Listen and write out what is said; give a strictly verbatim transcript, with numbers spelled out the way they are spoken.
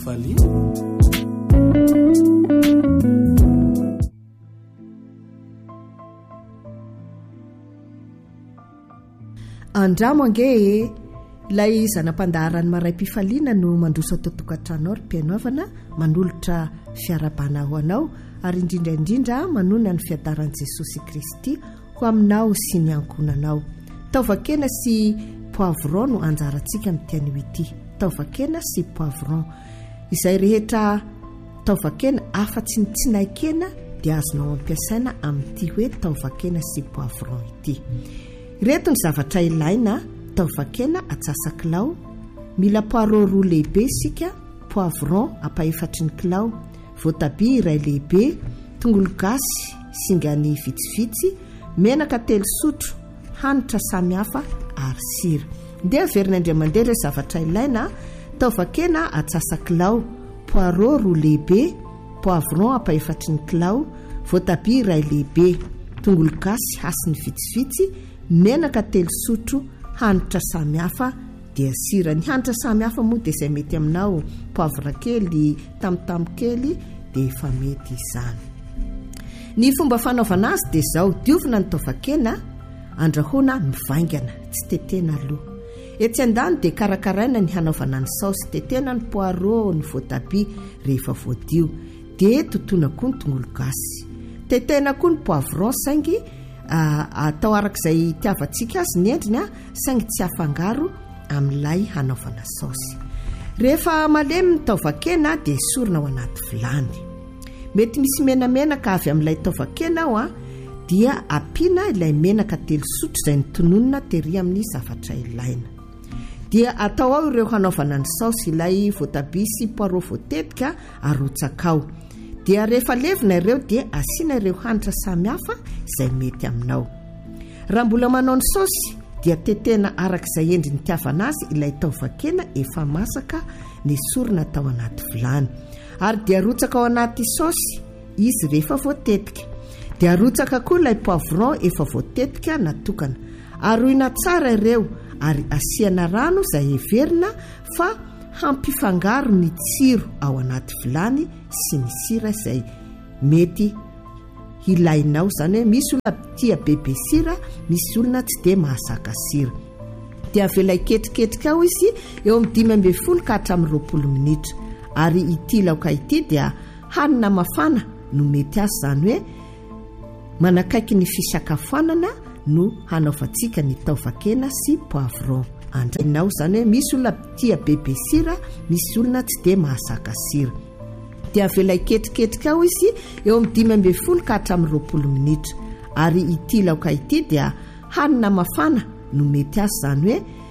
Fali. Andramo ange ilay zanam-pandaharany maray mpifaliana no mandroso totokatrano ry mpianaovana manolotra fiarabana ho anao ary indrindra indrindra manona ny fiadaran'i Jesosy Kristy ho aminao sy ny ankonanao. Taovakena sy poivron no anjarantsika amin'ity ity. Taovakena sy poivron izay rehetra taovakena afa-tsy ny tsinaikena dia azonao ampiasaina amin'ity hoe taovakena sy poivron ity. Ireto ny zavatra ilaina: taovakena atsasa kilao, mila poireau roa lehibe sika, poivron apa-efatry ny kilao, voatabia iray lehibe, tongolo gasy singany vitsivitsy, menaka telo sotro, hanitra samihafa ary sira. Ndeha averina indray mandeha ireo zavatra ilaina: taovakena atsasa kilao, poireau roa lehibe, poivron apa-efatry ny kilao, voatabia iray lehibe, tongolo gasy hasiny vitsivitsy, menaka telo sotro, hanitra samihafa dia sira. Ny hanitra samihafa moa dia izay mety aminao, poivre kely, tamotamo kely dia efa mety izany. Ny fomba fanaovana azy dia izao: diovina ny taovakena, andrahoana mivaingana, tsy tetena aloha. Etsy andany dia karakaraina ny hanaovana ny saosy: tetena ny poireau, ny voatabia rehefa voadio, dia totona koa ny tongolo gasy, tetena koa ny poivron saingy Uh, atao arak'izay tiavantsika azy ny endriny, saingy tsy afangaro amin'ilay hanaovana saosy. Rehefa malemy ny taovakena dia esorina ao anaty vilany. Mety misy menamenaka avy amin'ilay taovakena ao, dia ampiana ilay menaka telo sotro izay notononina tery amin'ny zavatra ilaina. Dia atao ao ireo hanaovana ny saosy, ilay voatabia sy poireau voatetika arotsaka ao. Dia rehefa levina ireo dia asiana ireo hanitra samihafa izay mety aminao. Raha mbola manao ny saosy dia tetena arak'izay endriny tiavana azy ilay taovakena efa masaka nesorina tao anaty vilany, ary dia arotsaka ao anaty saosy izy rehefa voatetika. Dia arotsaka koa ilay poivron efa voatetika natokana, aroina tsara ireo ary asiana rano izay heverina fa hampifangaro ny tsiro ao anaty vilany sy ny sira izay mety ilainao. Zany hoe misy olona tia bebe sira, misy olona tsy dia mahasaka sira. Dia avela iketriketrika ao izy eo amin'ny dimy ambin'ny folo ka hatramin'ny roapolo minitra, ary ity laoka ity dia hanina mafana no mety azy, zany hoe manakaiky ny fisakafoanana no hanaovantsika ny taovakena sy poivron. Andrainao zany hoe misy olona tia bebe sira, misy olona tsy dia mahasaka sira. Dia avela iketriketrika ao izy eo amin'ny dimy ambin'ny folo ka hatramin'ny roapolo minitra, ary ity laoka ity dia hanina mafana no mety azy, zany hoe